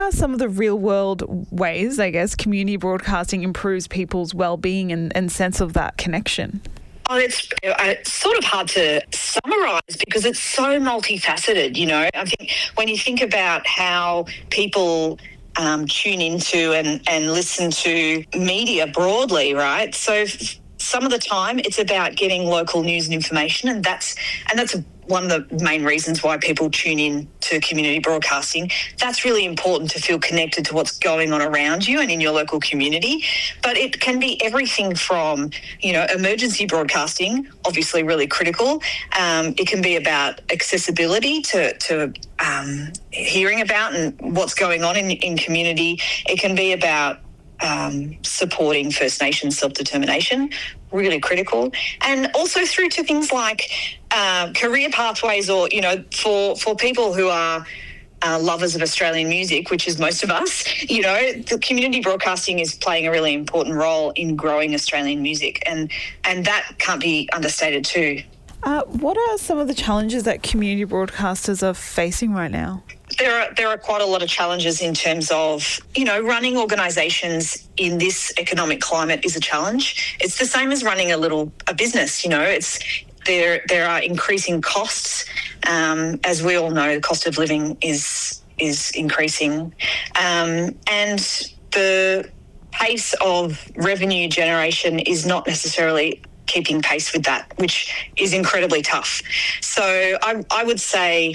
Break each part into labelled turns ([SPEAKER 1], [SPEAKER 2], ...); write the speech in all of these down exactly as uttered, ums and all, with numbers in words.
[SPEAKER 1] are some of the real-world ways, I guess, community broadcasting improves people's well-being and, and sense of that connection?
[SPEAKER 2] Oh, it's, it's sort of hard to summarise because it's so multifaceted, you know. I think when you think about how people um, tune into and, and listen to media broadly, right? So f- some of the time it's about getting local news and information, and that's and that's a one of the main reasons why people tune in to community broadcasting. That's really important to feel connected to what's going on around you and in your local community. But it can be everything from, you know, emergency broadcasting, obviously really critical. Um, it can be about accessibility to, to um, hearing about and what's going on in, in community. It can be about Um, supporting First Nations self-determination, really critical, and also through to things like uh, career pathways, or, you know, for, for people who are uh, lovers of Australian music, which is most of us, you know, the community broadcasting is playing a really important role in growing Australian music, and, and that can't be understated too.
[SPEAKER 1] Uh, what are some of the challenges that community broadcasters are facing right now?
[SPEAKER 2] There are there are quite a lot of challenges in terms of, you know, running organisations in this economic climate is a challenge. It's the same as running a little a business, you know. It's there there are increasing costs. Um, as we all know, the cost of living is is increasing, um, and the pace of revenue generation is not necessarily keeping pace with that, which is incredibly tough. So I, I would say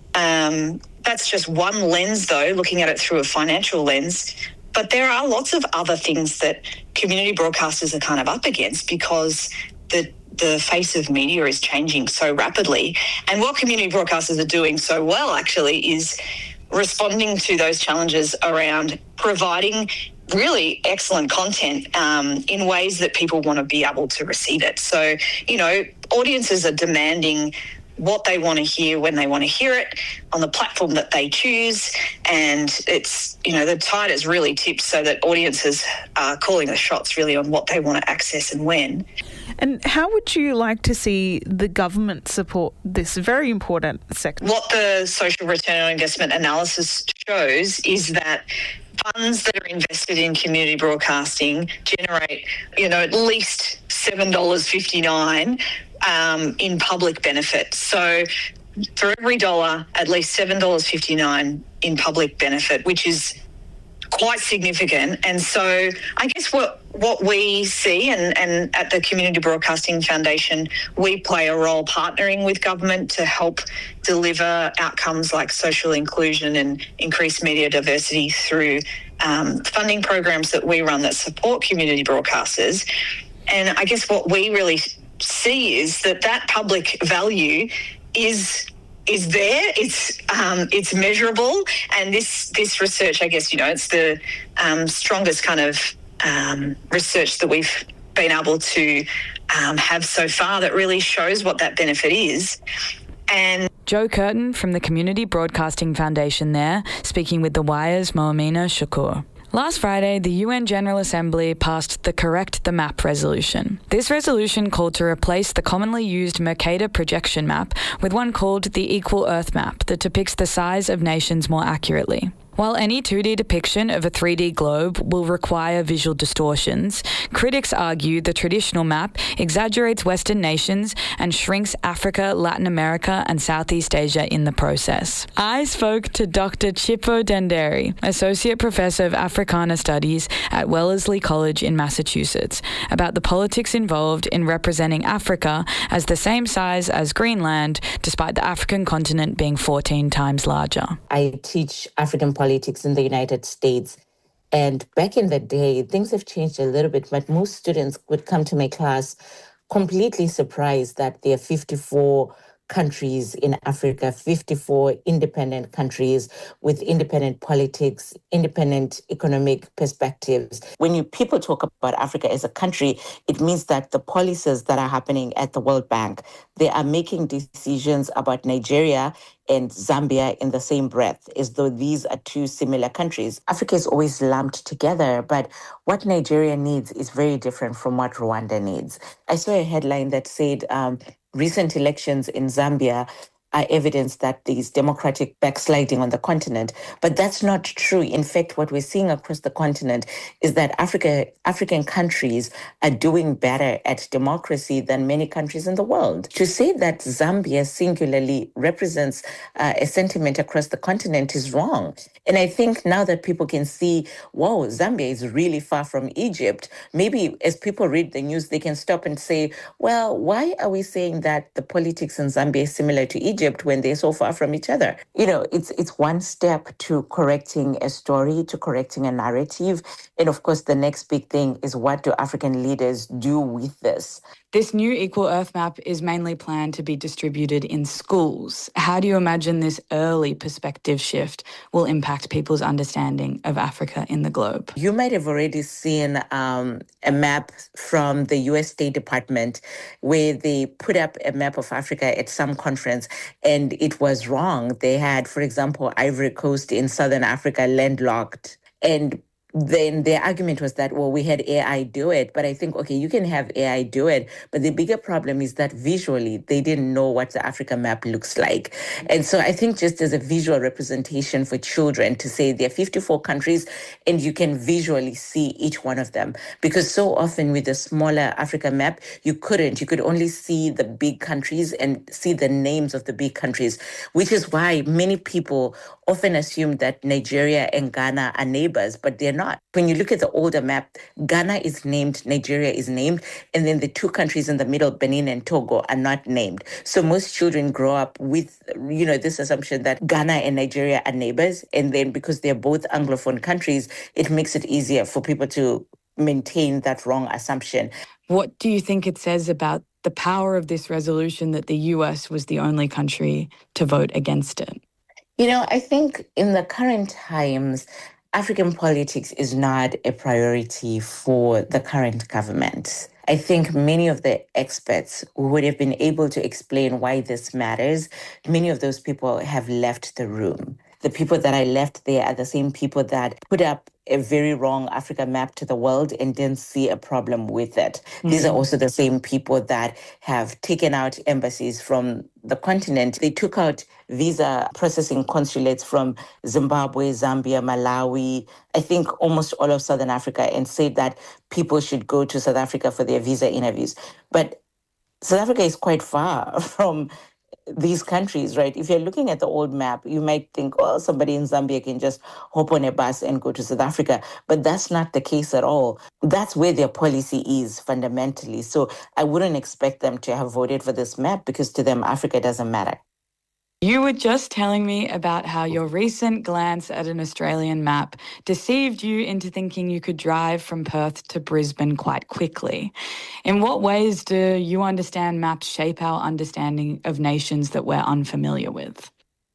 [SPEAKER 2] um, that's just one lens, though, looking at it through a financial lens. But there are lots of other things that community broadcasters are kind of up against, because the the face of media is changing so rapidly. And what community broadcasters are doing so well, actually, is responding to those challenges around providing really excellent content um, in ways that people want to be able to receive it. So, you know, audiences are demanding what they want to hear when they want to hear it on the platform that they choose. And it's, you know, the tide is really tipped so that audiences are calling the shots really on what they want to access and when.
[SPEAKER 1] And how would you like to see the government support this very important sector?
[SPEAKER 2] What the social return on investment analysis shows is that funds that are invested in community broadcasting generate, you know, at least seven dollars fifty-nine um, in public benefit. So for every dollar, at least seven dollars fifty-nine in public benefit, which is quite significant. And so I guess what what we see, and, and at the Community Broadcasting Foundation, we play a role partnering with government to help deliver outcomes like social inclusion and increased media diversity through um, funding programs that we run that support community broadcasters. And I guess what we really see is that that public value is is there, it's um, it's measurable, and this this research, I guess, you know, it's the um, strongest kind of um, research that we've been able to um, have so far that really shows what that benefit is. And
[SPEAKER 3] Jo Curtin from the Community Broadcasting Foundation there, speaking with The Wire's Moamina Shakur. Last Friday, the U N General Assembly passed the Correct the Map resolution. This resolution called to replace the commonly used Mercator projection map with one called the Equal Earth Map that depicts the size of nations more accurately. While any two D depiction of a three D globe will require visual distortions, critics argue the traditional map exaggerates Western nations and shrinks Africa, Latin America, and Southeast Asia in the process. I spoke to Doctor Chippo Denderi, Associate Professor of Africana Studies at Wellesley College in Massachusetts, about the politics involved in representing Africa as the same size as Greenland, despite the African continent being fourteen times larger.
[SPEAKER 4] I teach African politics politics in the United States. And back in the day, things have changed a little bit, but most students would come to my class completely surprised that there are fifty-four countries in Africa, fifty-four independent countries with independent politics, independent economic perspectives. When you people talk about Africa as a country, it means that the policies that are happening at the World Bank, they are making decisions about Nigeria and Zambia in the same breath, as though these are two similar countries. Africa is always lumped together, but what Nigeria needs is very different from what Rwanda needs. I saw a headline that said um, recent elections in Zambia are evidence that there's democratic backsliding on the continent. But that's not true. In fact, what we're seeing across the continent is that Africa, African countries are doing better at democracy than many countries in the world. To say that Zambia singularly represents uh, a sentiment across the continent is wrong. And I think now that people can see, whoa, Zambia is really far from Egypt, maybe as people read the news, they can stop and say, well, why are we saying that the politics in Zambia is similar to Egypt when they're so far from each other? You know, it's it's one step to correcting a story, to correcting a narrative. And of course, the next big thing is, what do African leaders do with this?
[SPEAKER 3] This new Equal Earth map is mainly planned to be distributed in schools. How do you imagine this early perspective shift will impact people's understanding of Africa in the globe?
[SPEAKER 4] You might have already seen um, a map from the U S State Department where they put up a map of Africa at some conference, and it was wrong. They had, for example, Ivory Coast in Southern Africa landlocked. And then their argument was that, well, we had A I do it. But I think, okay, you can have A I do it. But the bigger problem is that visually, they didn't know what the Africa map looks like. And so I think just as a visual representation for children to say there are fifty-four countries and you can visually see each one of them. Because so often with the smaller Africa map, you couldn't. You could only see the big countries and see the names of the big countries, which is why many people often assume that Nigeria and Ghana are neighbors, but they're not. When you look at the older map, Ghana is named, Nigeria is named, and then the two countries in the middle, Benin and Togo, are not named. So most children grow up with, you know, this assumption that Ghana and Nigeria are neighbors, and then because they're both Anglophone countries, it makes it easier for people to maintain that wrong assumption.
[SPEAKER 3] What do you think it says about the power of this resolution that the U S was the only country to vote against it?
[SPEAKER 4] You know, I think in the current times, African politics is not a priority for the current government. I think many of the experts who would have been able to explain why this matters, many of those people have left the room. The people that are left there are the same people that put up a very wrong Africa map to the world and didn't see a problem with it. Mm-hmm. These are also the same people that have taken out embassies from the continent. They took out visa processing consulates from Zimbabwe, Zambia, Malawi, I think almost all of Southern Africa, and said that people should go to South Africa for their visa interviews. But South Africa is quite far from these countries, right? If you're looking at the old map, you might think, well, somebody in Zambia can just hop on a bus and go to South Africa. But that's not the case at all. That's where their policy is fundamentally. So I wouldn't expect them to have voted for this map because to them, Africa doesn't matter.
[SPEAKER 3] You were just telling me about how your recent glance at an Australian map deceived you into thinking you could drive from Perth to Brisbane quite quickly. In what ways do you understand maps shape our understanding of nations that we're unfamiliar with?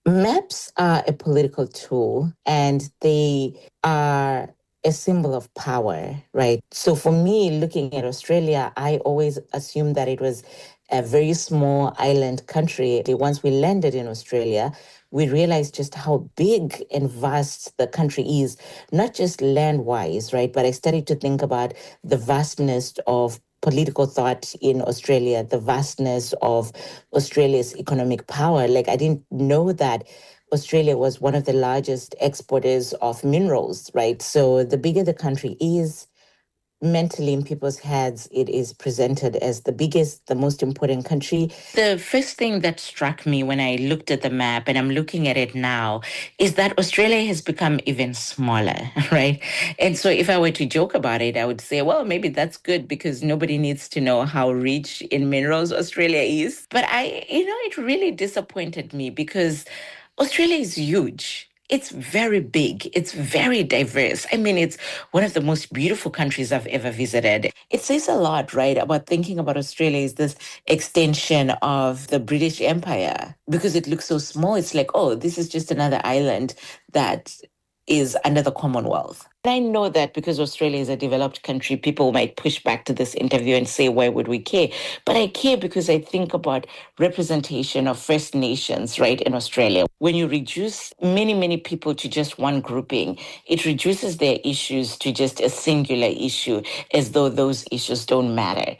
[SPEAKER 4] Maps are a political tool, and they are a symbol of power, right? So for me, looking at Australia, I always assumed that it was a very small island country. Once we landed in Australia, we realized just how big and vast the country is, not just land-wise, right? But I started to think about the vastness of political thought in Australia, the vastness of Australia's economic power. Like, I didn't know that Australia was one of the largest exporters of minerals, right? So the bigger the country is, mentally in people's heads, it is presented as the biggest, the most important country. The first thing that struck me when I looked at the map, and I'm looking at it now, is that Australia has become even smaller, right? And so if I were to joke about it, I would say, well, maybe that's good because nobody needs to know how rich in minerals Australia is. But I, you know, it really disappointed me because Australia is huge. It's very big. It's very diverse. I mean, it's one of the most beautiful countries I've ever visited. It says a lot, right, about thinking about Australia as this extension of the British Empire because it looks so small. It's like, oh, this is just another island that is under the Commonwealth. And I know that because Australia is a developed country, people might push back to this interview and say, why would we care? But I care because I think about representation of First Nations, right, in Australia. When you reduce many, many people to just one grouping, it reduces their issues to just a singular issue, as though those issues don't matter.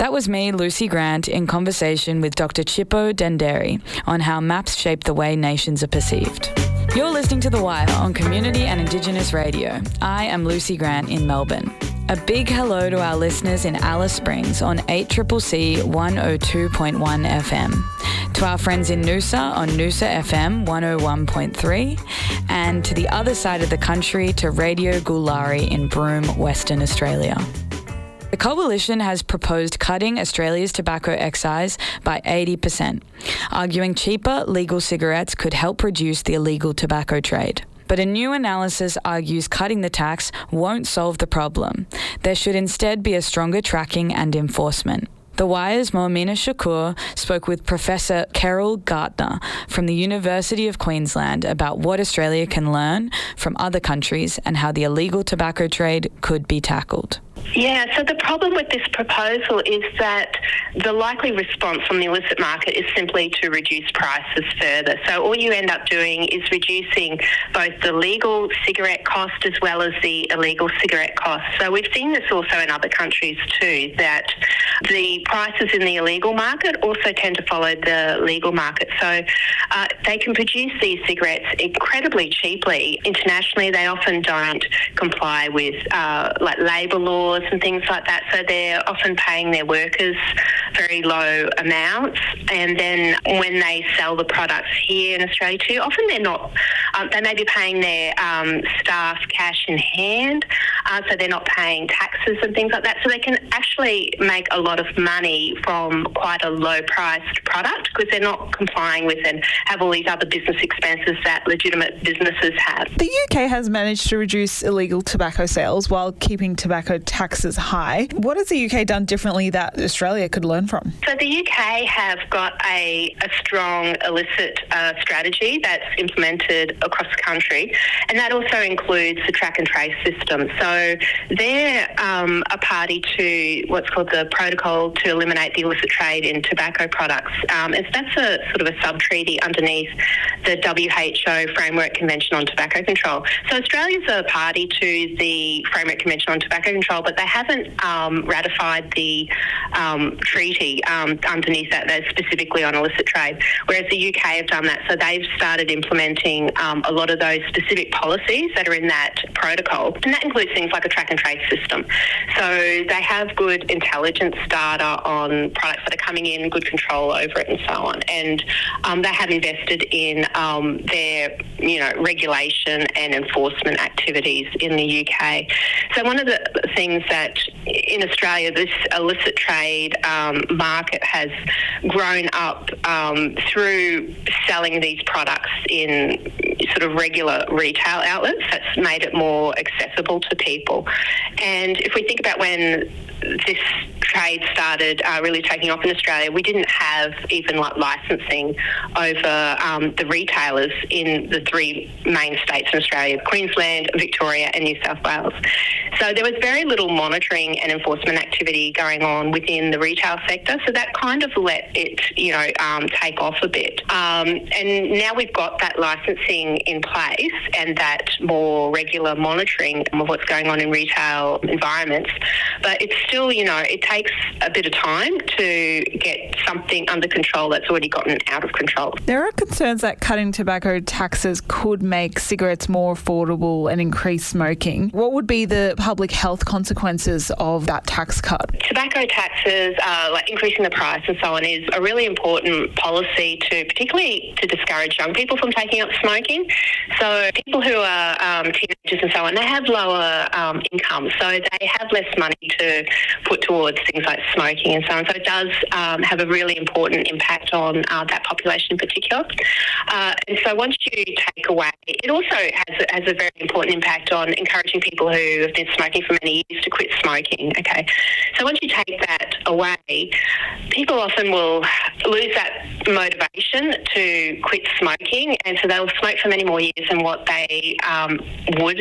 [SPEAKER 3] That was me, Lucy Grant, in conversation with Doctor Chippo Denderi on how maps shape the way nations are perceived. You're listening to The Wire on Community and Indigenous Radio. I am Lucy Grant in Melbourne. A big hello to our listeners in Alice Springs on eight C C C one oh two point one F M, to our friends in Noosa on Noosa F M one oh one point three, and to the other side of the country to Radio Gulari in Broome, Western Australia. The Coalition has proposed cutting Australia's tobacco excise by eighty percent, arguing cheaper legal cigarettes could help reduce the illegal tobacco trade. But a new analysis argues cutting the tax won't solve the problem. There should instead be a stronger tracking and enforcement. The Wire's Moamina Shakur spoke with Professor Carol Gartner from the University of Queensland about what Australia can learn from other countries and how the illegal tobacco trade could be tackled.
[SPEAKER 5] Yeah, so the problem with this proposal is that the likely response from the illicit market is simply to reduce prices further. So all you end up doing is reducing both the legal cigarette cost as well as the illegal cigarette cost. So we've seen this also in other countries too, that the prices in the illegal market also tend to follow the legal market. So uh, they can produce these cigarettes incredibly cheaply. Internationally, they often don't comply with uh, like labour laws and things like that, so they're often paying their workers very low amounts, and then when they sell the products here in Australia too, often they're not, um, they may be paying their um, staff cash in hand, uh, so they're not paying taxes and things like that, so they can actually make a lot of money from quite a low priced product because they're not complying with and have all these other business expenses that legitimate businesses have.
[SPEAKER 1] The U K has managed to reduce illegal tobacco sales while keeping tobacco taxes high. What has the U K done differently that Australia could learn from?
[SPEAKER 5] So the U K have got a, a strong illicit uh, strategy that's implemented across the country, and that also includes the track and trace system. So they're um, a party to what's called the Protocol to Eliminate the Illicit Trade in Tobacco Products. Um, and that's a sort of a sub-treaty underneath the W H O Framework Convention on Tobacco Control. So Australia's a party to the Framework Convention on Tobacco Control, but they haven't um, ratified the um, treaty um, underneath that, that's specifically on illicit trade, whereas the U K have done that. So they've started implementing um, a lot of those specific policies that are in that protocol, and that includes things like a track and trace system. So they have good intelligence data on products that are coming in, good control over it and so on, and um, they have invested in um, their you know regulation and enforcement activities in the U K. So one of the things that in Australia, this illicit trade um, market has grown up um, through selling these products in sort of regular retail outlets. That's made it more accessible to people. And if we think about when this trade started uh, really taking off in Australia, we didn't have even like licensing over um, the retailers in the three main states in Australia, Queensland, Victoria and New South Wales. So there was very little monitoring and enforcement activity going on within the retail sector, so that kind of let it, you know, um, take off a bit. Um, and now we've got that licensing in place and that more regular monitoring of what's going on in retail environments, but it's still, you know, it takes a bit of time to get something under control that's already gotten out of control.
[SPEAKER 1] There are concerns that cutting tobacco taxes could make cigarettes more affordable and increase smoking. What would be the public health consequences of that tax cut?
[SPEAKER 5] Tobacco taxes, uh, like increasing the price and so on, is a really important policy to, particularly to discourage young people from taking up smoking. So people who are um, teenagers and so on, they have lower um, incomes, so they have less money to put towards things like smoking and so on. So it does um, have a really important impact on uh, that population in particular. Uh, and so once you take away, it also has, has a very important impact on encouraging people who have been smoking for many years to quit smoking. Okay, so once you take that away, people often will lose that motivation to quit smoking, and so they'll smoke for many more years than what they um, would if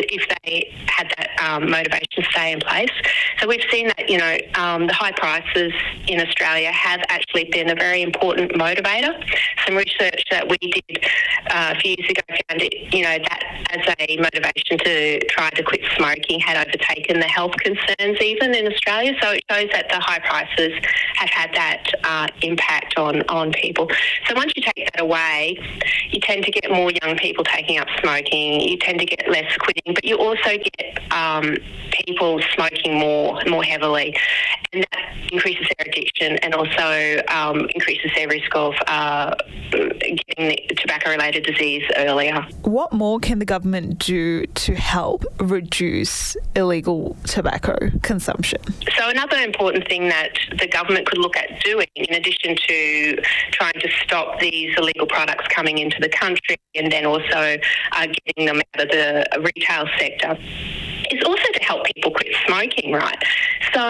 [SPEAKER 5] they had that um, motivation stay in place. So we've seen that, you know, um, the high prices in Australia have actually been a very important motivator. Some research that we did uh, a few years ago found it, you know, that as a motivation to try to quit smoking had overtaken the health concerns even in Australia. So it shows that the high prices have had that uh, impact on, on people. So once you take that away, you tend to get more young people taking up smoking, you tend to get less quitting, but you also get um, people smoking more more heavily, and that increases their addiction and also um, increases their risk of uh, getting tobacco-related disease earlier.
[SPEAKER 1] What more can the government do to help reduce illegal tobacco consumption?
[SPEAKER 5] So another important thing that the government could look at doing, in addition to trying to stop these illegal products coming into the country and then also uh, getting them out of the retail sector, is also to help people quit smoking, right? So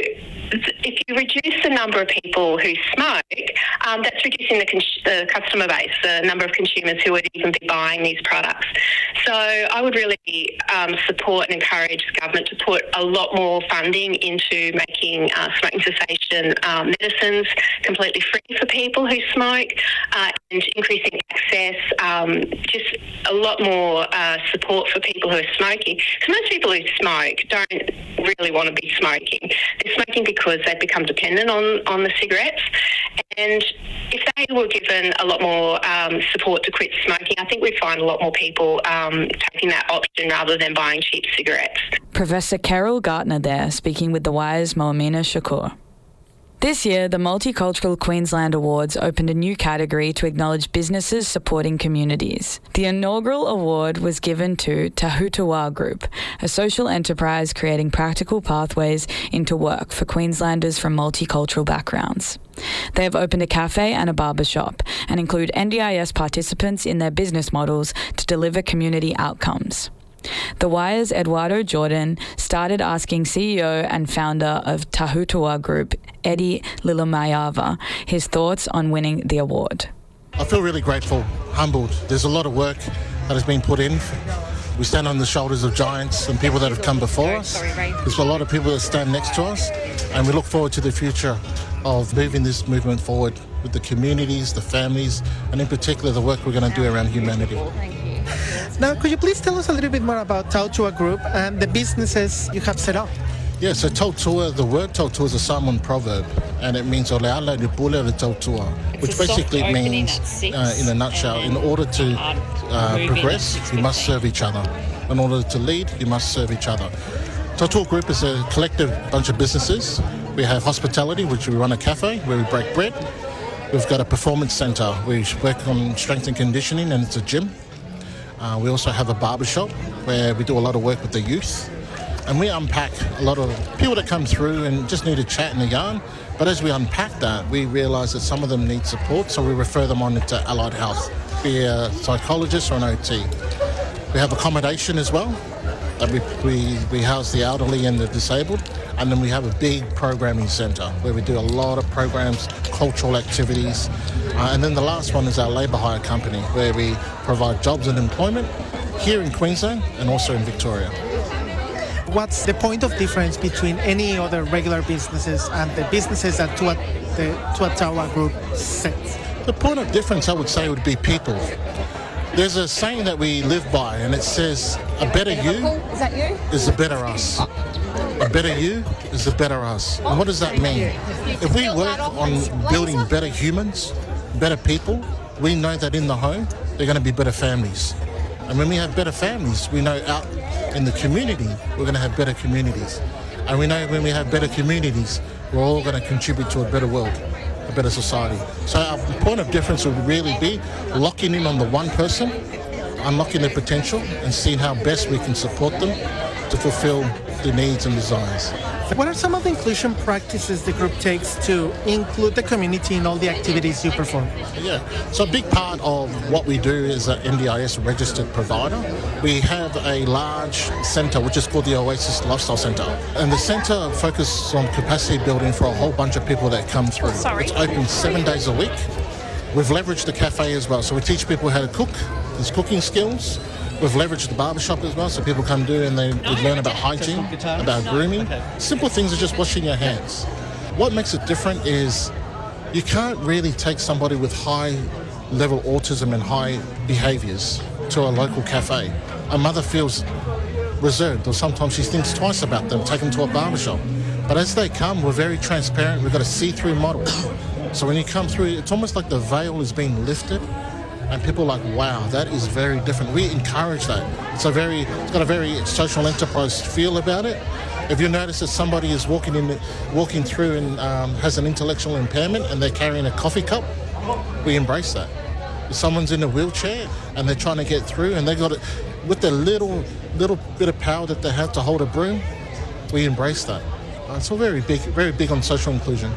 [SPEAKER 5] if you reduce the number of people who smoke, um, that's reducing the, cons- the customer base, the number of consumers who would even be buying these products. So I would really um, support and encourage the government to put a lot more funding into making uh, smoking cessation um, medicines completely free for people who smoke uh, and increasing access, um, just a lot more uh, support for people who are smoking. So most people who smoke don't really want to be smoking. They're smoking because they've become dependent on, on the cigarettes. And if they were given a lot more um, support to quit smoking, I think we'd find a lot more people um, taking that option rather than buying cheap cigarettes.
[SPEAKER 3] Professor Carol Gartner there, speaking with The Wire's Moamina Shakur. This year, the Multicultural Queensland Awards opened a new category to acknowledge businesses supporting communities. The inaugural award was given to Tahutawa Group, a social enterprise creating practical pathways into work for Queenslanders from multicultural backgrounds. They have opened a cafe and a barber shop and include N D I S participants in their business models to deliver community outcomes. The Wire's Eduardo Jordan started asking C E O and founder of Tahutawa Group, Eddie Lilamayava, his thoughts on winning the award.
[SPEAKER 6] I feel really grateful, humbled. There's a lot of work that has been put in. We stand on the shoulders of giants and people that have come before us. There's a lot of people that stand next to us, and we look forward to the future of moving this movement forward with the communities, the families, and in particular the work we're going to do around humanity.
[SPEAKER 7] Now, could you please tell us a little bit more about Tahutawa Group and the businesses you have set up?
[SPEAKER 6] Yeah, so Tahutawa, the word Tahutawa is a Samoan proverb, and it means Oleala ni pule le Tahutawa, which basically means, uh, in a nutshell, in order to uh, progress, you must serve each other. In order to lead, you must serve each other. Tahutawa Group is a collective bunch of businesses. We have hospitality, which we run a cafe where we break bread. We've got a performance centre. We work on strength and conditioning, and it's a gym. Uh, we also have a barbershop where we do a lot of work with the youth. And we unpack a lot of people that come through and just need a chat and a yarn. But as we unpack that, we realise that some of them need support, so we refer them on into allied health, be a psychologist or an O T. We have accommodation as well. That we, we, we house the elderly and the disabled. And then we have a big programming centre where we do a lot of programs, cultural activities. Uh, and then the last one is our labour hire company, where we provide jobs and employment here in Queensland and also in Victoria.
[SPEAKER 7] What's the point of difference between any other regular businesses and the businesses that Tua, the Tahutawa Group sets?
[SPEAKER 6] The point of difference, I would say, would be people. There's a saying that we live by, and it says, a better you is, that you? is a better us. A better you is a better us. And what does that mean? If we work on building better humans, better people, we know that in the home, they're going to be better families. And when we have better families, we know out in the community, we're going to have better communities. And we know when we have better communities, we're all going to contribute to a better world, a better society. So our point of difference would really be locking in on the one person, unlocking their potential, and seeing how best we can support them to fulfill the needs and desires.
[SPEAKER 7] What are some of the inclusion practices the group takes to include the community in all the activities you perform?
[SPEAKER 6] Yeah, so a big part of what we do is an N D I S registered provider. We have a large centre which is called the Oasis Lifestyle Centre, and the centre focuses on capacity building for a whole bunch of people that come through. Sorry. It's open seven days a week. We've leveraged the cafe as well, so we teach people how to cook, there's cooking skills. We've leveraged the barbershop as well, so people come do and they, they learn about hygiene, about grooming. Simple things are just washing your hands. What makes it different is you can't really take somebody with high level autism and high behaviours to a local cafe. A mother feels reserved, or sometimes she thinks twice about them, take them to a barbershop. But as they come, we're very transparent. We've got a see-through model. So when you come through, it's almost like the veil is being lifted, and people are like, wow, that is very different. We encourage that. It's a very, it's got a very social enterprise feel about it. If you notice that somebody is walking in, walking through and um, has an intellectual impairment and they're carrying a coffee cup, we embrace that. If someone's in a wheelchair and they're trying to get through and they got it with the little, little bit of power that they have to hold a broom, we embrace that. Uh, so very big, very big on social inclusion.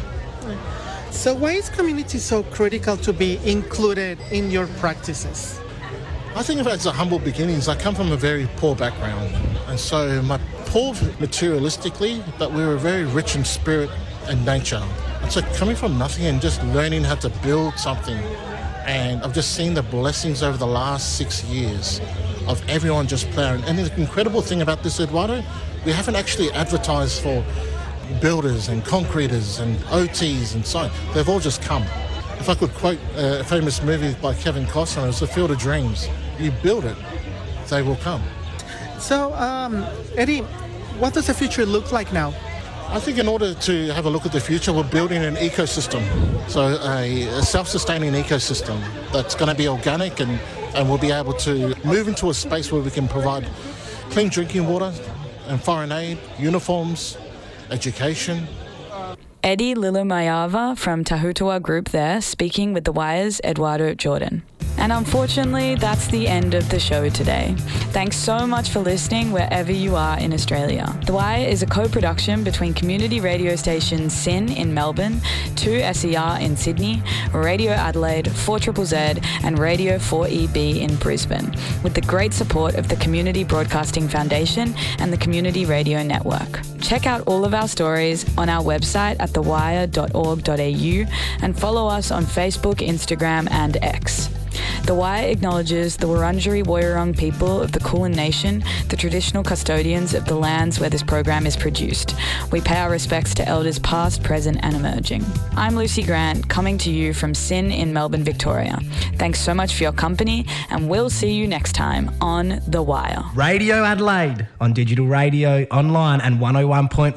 [SPEAKER 7] So why is community so critical to be included in your practices?
[SPEAKER 6] I think of it as a humble beginnings. I come from a very poor background, and so my poor materialistically, but we were very rich in spirit and nature. And so coming from nothing and just learning how to build something, and I've just seen the blessings over the last six years of everyone just playing. And the incredible thing about this, Eduardo, we haven't actually advertised for builders and concreters and O Ts and so on. They've all just come. If I could quote a famous movie by Kevin Costner, it's The Field of Dreams. You build it, they will come.
[SPEAKER 7] So, um, Eddie, what does the future look like now?
[SPEAKER 6] I think in order to have a look at the future, we're building an ecosystem. So a, a self-sustaining ecosystem that's going to be organic, and, and we'll be able to move into a space where we can provide clean drinking water and foreign aid, uniforms, education.
[SPEAKER 3] Eddie Lilumayava from Tahutua Group there, speaking with The Wire's Eduardo Jordan. And unfortunately, that's the end of the show today. Thanks so much for listening wherever you are in Australia. The Wire is a co-production between community radio stations SYN in Melbourne, two S E R in Sydney, Radio Adelaide, four Z Z Z, and Radio four E B in Brisbane, with the great support of the Community Broadcasting Foundation and the Community Radio Network. Check out all of our stories on our website at the wire dot org dot a u and follow us on Facebook, Instagram, and X. The Wire acknowledges the Wurundjeri Woiwurrung people of the Kulin Nation, the traditional custodians of the lands where this program is produced. We pay our respects to elders past, present, and emerging. I'm Lucy Grant, coming to you from SYN in Melbourne, Victoria. Thanks so much for your company, and we'll see you next time on The Wire.
[SPEAKER 8] Radio Adelaide on digital radio, online, and one oh one point